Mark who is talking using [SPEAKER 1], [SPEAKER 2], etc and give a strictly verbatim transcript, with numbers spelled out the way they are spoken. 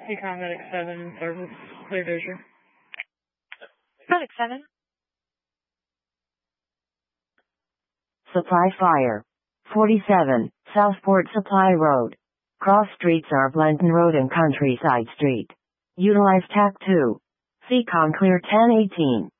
[SPEAKER 1] Econ Medic seven, service, clear vision.
[SPEAKER 2] Medic seven.
[SPEAKER 3] Supply Fire. forty-seven, Southport Supply Road. Cross streets are Blenton Road and Countryside Street. Utilize T A C two. Seacon Clear ten eighteen.